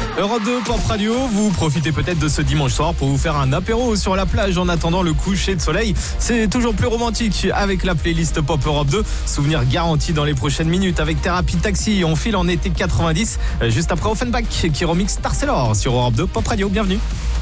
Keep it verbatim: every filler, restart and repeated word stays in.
Europe deux Pop Radio, vous profitez peut-être de ce dimanche soir pour vous faire un apéro sur la plage en attendant le coucher de soleil. C'est toujours plus romantique avec la playlist Pop Europe deux. Souvenir garanti dans les prochaines minutes avec Thérapie Taxi. On file en été quatre-vingt-dix juste après Offenbach qui remixe Tarcelor sur Europe deux Pop Radio. Bienvenue.